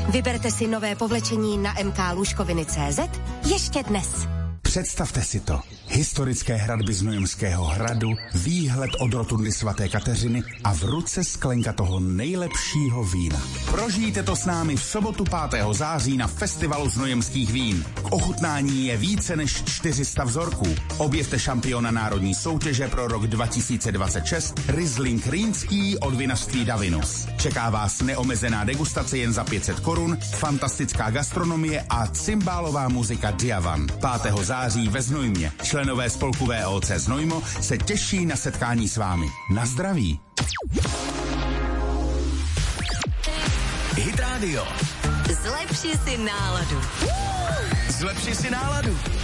Vyberte si nové povlečení na mklůžkoviny.cz ještě dnes. Představte si to. Historické hradby Znojemského hradu, výhled od rotundy svaté Kateřiny a v ruce sklenka toho nejlepšího vína. Prožijte to s námi v sobotu 5. září na Festivalu znojemských vín. K ochutnání je více než 400 vzorků. Objevte šampiona národní soutěže pro rok 2026 Riesling Rýnský od vinařství Davinus. Čeká vás neomezená degustace jen za 500 korun, fantastická gastronomie a cymbálová muzika Diavan. 5. září ve Znojmě. Členové spolku VOC Znojmo se těší na setkání s vámi. Na zdraví. Hit Radio. Zlepši si náladu. Zlepši si náladu.